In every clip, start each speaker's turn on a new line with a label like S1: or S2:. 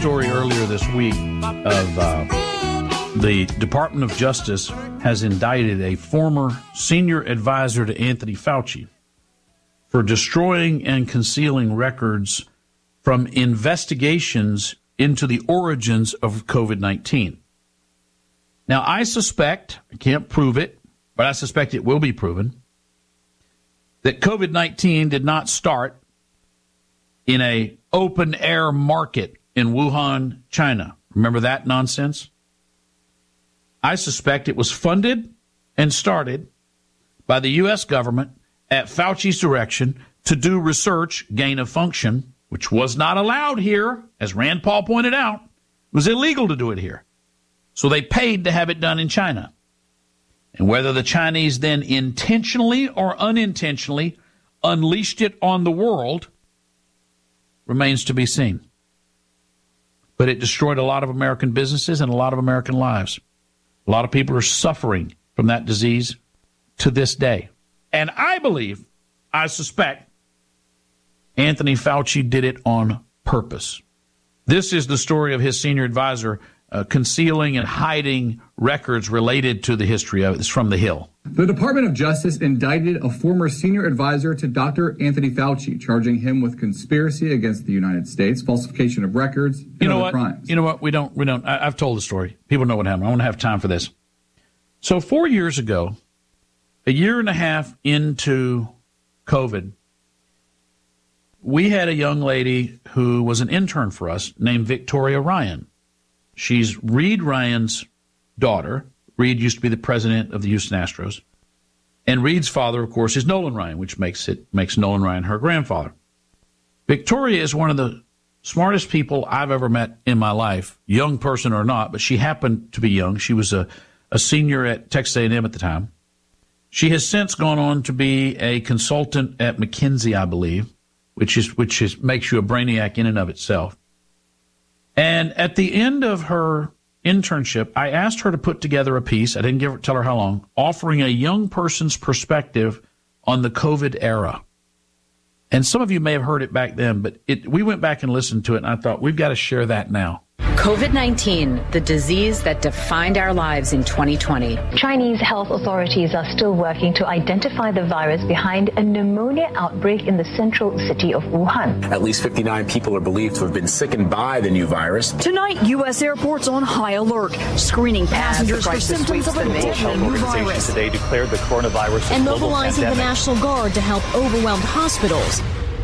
S1: story earlier this week of the Department of Justice has indicted a former senior advisor to Anthony Fauci for destroying and concealing records from investigations into the origins of COVID-19. Now, I suspect, I can't prove it, but I suspect it will be proven, that COVID-19 did not start in a open-air market in Wuhan, China. Remember that nonsense? I suspect it was funded and started by the U.S. government at Fauci's direction to do research, gain of function, which was not allowed here, as Rand Paul pointed out. It was illegal to do it here. So they paid to have it done in China. And whether the Chinese then intentionally or unintentionally unleashed it on the world remains to be seen. But it destroyed a lot of American businesses and a lot of American lives. A lot of people are suffering from that disease to this day. And I suspect, Anthony Fauci did it on purpose. This is the story of his senior advisor concealing and hiding records related to the history of it. It's from The Hill.
S2: The Department of Justice indicted a former senior advisor to Dr. Anthony Fauci, charging him with conspiracy against the United States, falsification of records, and other crimes.
S1: You know what? We don't. I've told the story. People know what happened. I don't have time for this. So 4 years ago, a year and a half into COVID, we had a young lady who was an intern for us named Victoria Ryan. She's Reed Ryan's daughter. Reed used to be the president of the Houston Astros. And Reed's father, of course, is Nolan Ryan, which makes Nolan Ryan her grandfather. Victoria is one of the smartest people I've ever met in my life, young person or not, but she happened to be young. She was a senior at Texas A&M at the time. She has since gone on to be a consultant at McKinsey, I believe, which makes you a brainiac in and of itself. And at the end of her internship, I asked her to put together a piece, I didn't tell her how long, offering a young person's perspective on the COVID era. And some of you may have heard it back then, but we went back and listened to it, and I thought, we've got to share that now.
S3: COVID-19, the disease that defined our lives in 2020.
S4: Chinese health authorities are still working to identify the virus behind a pneumonia outbreak in the central city of Wuhan.
S5: At least 59 people are believed to have been sickened by the new virus.
S6: Tonight, U.S. airports on high alert, screening passengers for symptoms of a deadly new virus.
S7: Today declared the coronavirus
S6: and mobilizing the National Guard to help overwhelmed hospitals.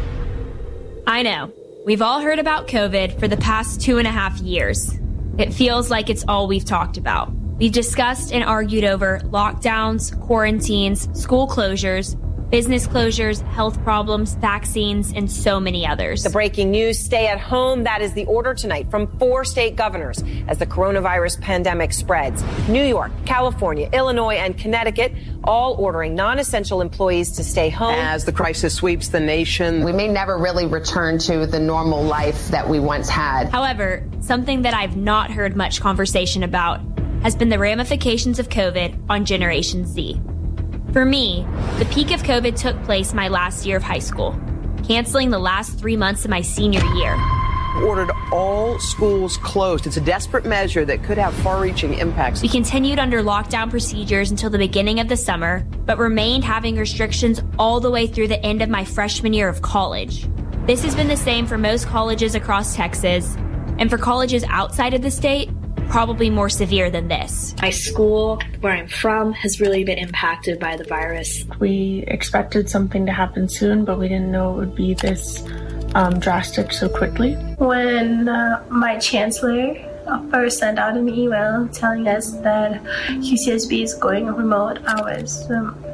S8: I know. We've all heard about COVID for the past 2.5 years. It feels like it's all we've talked about. We've discussed and argued over lockdowns, quarantines, school closures, business closures, health problems, vaccines, and so many others.
S9: The breaking news, stay at home. That is the order tonight from 4 state governors as the coronavirus pandemic spreads. New York, California, Illinois, and Connecticut all ordering non-essential employees to stay home.
S10: As the crisis sweeps the nation, we may never really return to the normal life that we once had.
S8: However, something that I've not heard much conversation about has been the ramifications of COVID on Generation Z. For me, the peak of COVID took place my last year of high school, canceling the last 3 months of my senior year.
S10: Ordered all schools closed. It's a desperate measure that could have far-reaching impacts.
S8: We continued under lockdown procedures until the beginning of the summer, but remained having restrictions all the way through the end of my freshman year of college. This has been the same for most colleges across Texas, and for colleges outside of the state, probably more severe than this.
S11: My school, where I'm from, has really been impacted by the virus.
S12: We expected something to happen soon, but we didn't know it would be this drastic so quickly.
S13: When my chancellor first sent out an email telling us that UCSB is going remote, I was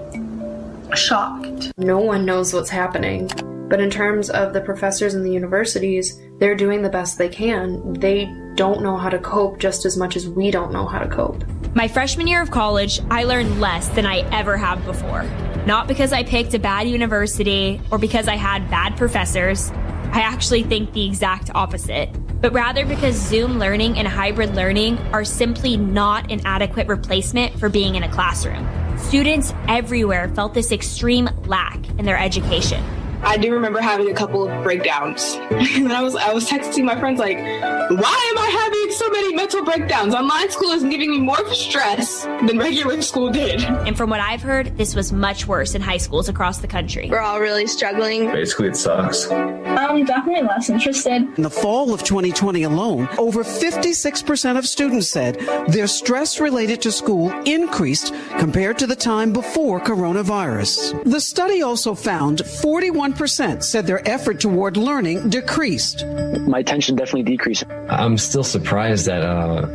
S13: shocked.
S14: No one knows what's happening. But in terms of the professors and the universities, they're doing the best they can. They don't know how to cope just as much as we don't know how to cope.
S8: My freshman year of college, I learned less than I ever have before. Not because I picked a bad university or because I had bad professors. I actually think the exact opposite. But rather because Zoom learning and hybrid learning are simply not an adequate replacement for being in a classroom. Students everywhere felt this extreme lack in their education.
S7: I do remember having a couple of breakdowns. And I was texting my friends like, why am I having so many mental breakdowns? Online school is giving me more stress than regular school did.
S8: And from what I've heard, this was much worse in high schools across the country.
S7: We're all really struggling.
S5: Basically, it sucks.
S13: Definitely less interested.
S15: In the fall of 2020 alone, over 56% of students said their stress related to school increased compared to the time before coronavirus. The study also found 41% said their effort toward learning decreased.
S16: My attention definitely decreased.
S17: I'm still surprised at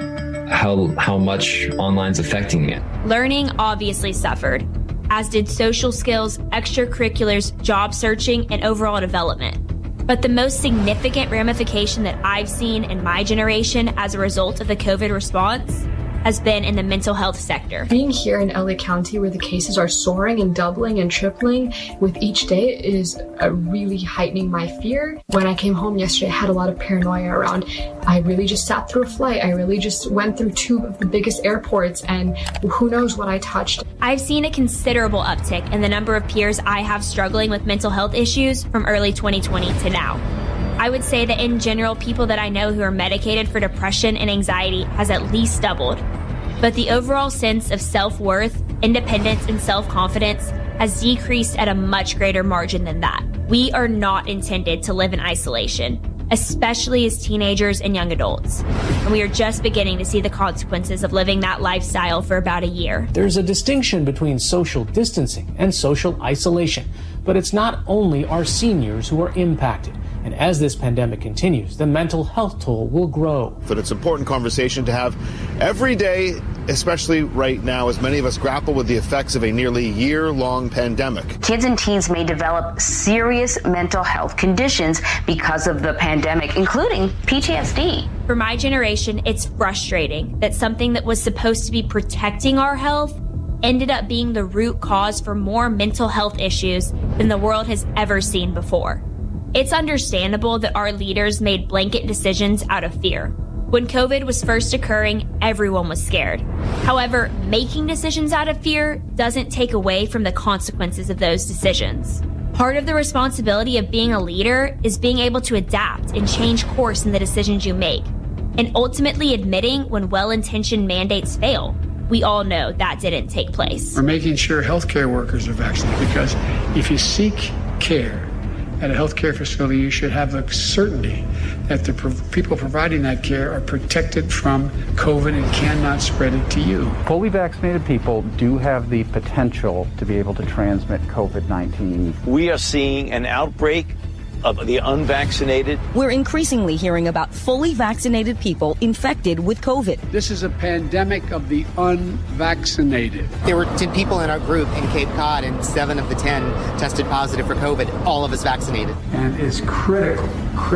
S17: how much online's affecting me.
S8: Learning obviously suffered, as did social skills, extracurriculars, job searching, and overall development. But the most significant ramification that I've seen in my generation as a result of the COVID response has been in the mental health sector.
S18: Being here in LA County, where the cases are soaring and doubling and tripling with each day, is really heightening my fear. When I came home yesterday, I had a lot of paranoia around. I really just sat through a flight. I really just went through two of the biggest airports, and who knows what I touched.
S8: I've seen a considerable uptick in the number of peers I have struggling with mental health issues from early 2020 to now. I would say that in general, people that I know who are medicated for depression and anxiety has at least doubled. But the overall sense of self-worth, independence, and self-confidence has decreased at a much greater margin than that. We are not intended to live in isolation, especially as teenagers and young adults. And we are just beginning to see the consequences of living that lifestyle for about a year.
S19: There's a distinction between social distancing and social isolation, but it's not only our seniors who are impacted. And as this pandemic continues, the mental health toll will grow.
S20: But it's an important conversation to have every day, especially right now, as many of us grapple with the effects of a nearly year-long pandemic.
S21: Kids and teens may develop serious mental health conditions because of the pandemic, including PTSD.
S8: For my generation, it's frustrating that something that was supposed to be protecting our health ended up being the root cause for more mental health issues than the world has ever seen before. It's understandable that our leaders made blanket decisions out of fear. When COVID was first occurring, everyone was scared. However, making decisions out of fear doesn't take away from the consequences of those decisions. Part of the responsibility of being a leader is being able to adapt and change course in the decisions you make, and ultimately admitting when well-intentioned mandates fail. We all know that didn't take place.
S22: We're making sure healthcare workers are vaccinated, because if you seek care at a healthcare facility, you should have the certainty that the people providing that care are protected from COVID and cannot spread it to you.
S23: Fully vaccinated people do have the potential to be able to transmit COVID-19.
S24: We are seeing an outbreak of the unvaccinated.
S25: We're increasingly hearing about fully vaccinated people infected with COVID.
S22: This is a pandemic of the unvaccinated.
S26: There were 10 people in our group in Cape Cod, and 7 of the 10 tested positive for COVID, all of us vaccinated.
S22: And it's critical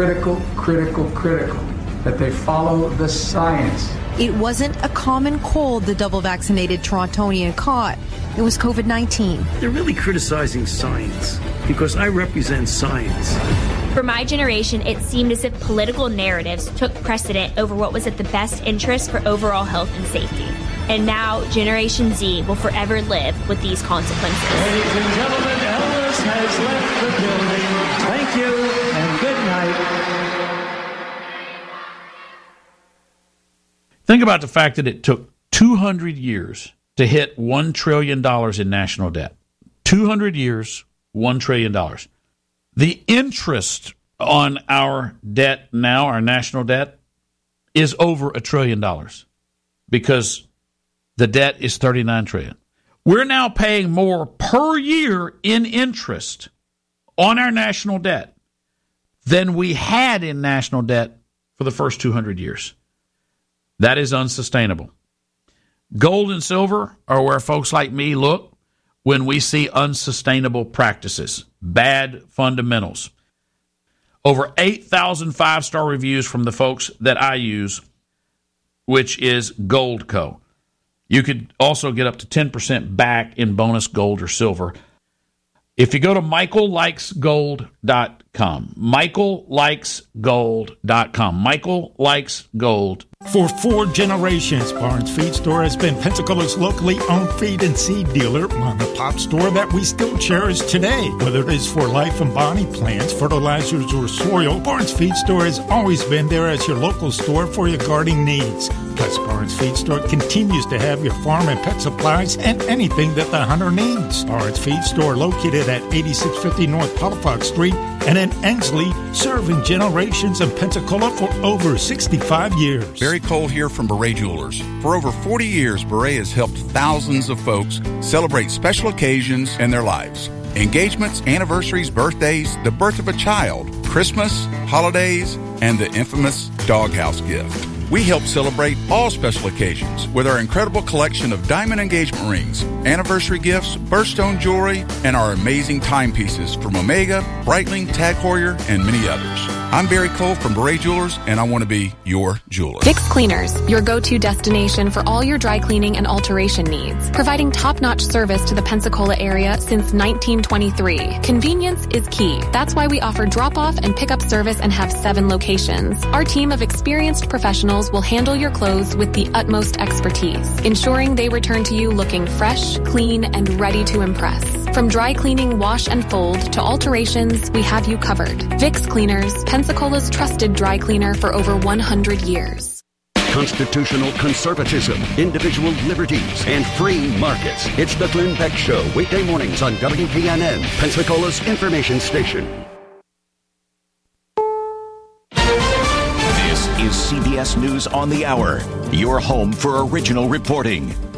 S22: that they follow the science.
S27: It wasn't a common cold the double vaccinated Torontonian caught. It was COVID-19.
S28: They're really criticizing science because I represent science.
S8: For my generation, it seemed as if political narratives took precedent over what was at the best interest for overall health and safety. And now, Generation Z will forever live with these consequences.
S29: Ladies and gentlemen, Elvis has left the building. Thank you and good night.
S1: Think about the fact that it took 200 years to hit $1 trillion in national debt. 200 years, $1 trillion. The interest on our debt now, our national debt, is over $1 trillion because the debt is $39 trillion. We're now paying more per year in interest on our national debt than we had in national debt for the first 200 years. That is unsustainable. Gold and silver are where folks like me look when we see unsustainable practices, bad fundamentals. Over 8,000 five-star reviews from the folks that I use, which is Goldco. You could also get up to 10% back in bonus gold or silver. If you go to michaellikesgold.com, michaellikesgold.com, michaellikesgold.com,
S2: For 4 generations, Barnes Feed Store has been Pensacola's locally owned feed and seed dealer, mom and pop store that we still cherish today. Whether it is for life and body plants, fertilizers, or soil, Barnes Feed Store has always been there as your local store for your gardening needs. Plus, Barnes Feed Store continues to have your farm and pet supplies and anything that the hunter needs. Barnes Feed Store located at 8650 North Palafox Street and in Ensley, serving generations in Pensacola for over 65 years.
S3: Barry Cole here from Beret Jewelers. For over 40 years, Beret has helped thousands of folks celebrate special occasions in their lives. Engagements, anniversaries, birthdays, the birth of a child, Christmas, holidays, and the infamous doghouse gift. We help celebrate all special occasions with our incredible collection of diamond engagement rings, anniversary gifts, birthstone jewelry, and our amazing timepieces from Omega, Breitling, Tag Heuer, and many others. I'm Barry Cole from Beret Jewelers, and I want to be your jeweler.
S4: Vicks Cleaners, your go-to destination for all your dry cleaning and alteration needs. Providing top-notch service to the Pensacola area since 1923. Convenience is key. That's why we offer drop-off and pick-up service and have 7 locations. Our team of experienced professionals will handle your clothes with the utmost expertise, ensuring they return to you looking fresh, clean, and ready to impress. From dry cleaning, wash, and fold to alterations, we have you covered. Vicks Cleaners, Pensacola's trusted dry cleaner for over 100 years.
S6: Constitutional conservatism, individual liberties, and free markets. It's the Glenn Beck Show, weekday mornings on WPNN, Pensacola's information station.
S9: This is CBS News on the Hour, your home for original reporting.